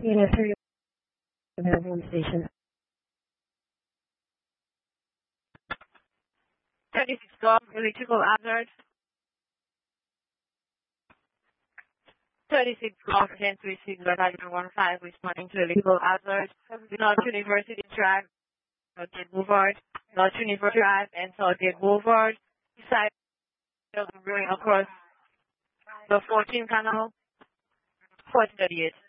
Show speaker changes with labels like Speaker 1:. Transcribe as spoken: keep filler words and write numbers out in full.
Speaker 1: Yes, sir. Available station.
Speaker 2: thirty-six Golf, electrical hazard. thirty-six Golf, ten three six, Battalion one five, responding to electrical hazard. North University Drive, Southgate Boulevard. North University Drive and Southgate Boulevard. Side of going across the fourteen canal, four thirty-eight.